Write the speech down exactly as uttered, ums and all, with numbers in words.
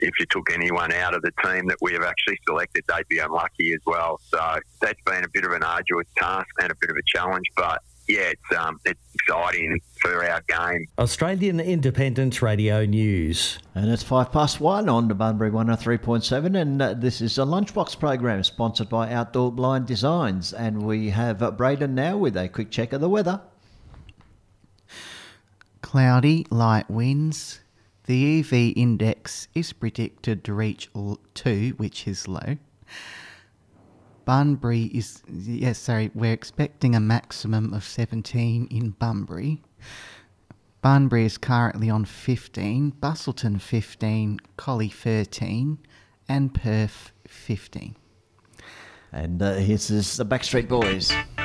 if you took anyone out of the team that we have actually selected, they'd be unlucky as well. So that's been a bit of an arduous task and a bit of a challenge, but yeah, it's um, it's exciting for our game. Australian Independent Radio News. And it's five past one on the Bunbury one oh three point seven, and uh, this is a Lunchbox program sponsored by Outdoor Blind Designs. And we have uh, Braden now with a quick check of the weather. Cloudy, light winds. The U V index is predicted to reach two, which is low. Bunbury is, yes, sorry, we're expecting a maximum of seventeen in Bunbury. Bunbury is currently on fifteen, Busselton fifteen, Collie thirteen, and Perth fifteen. And uh, here's this, the Backstreet Boys.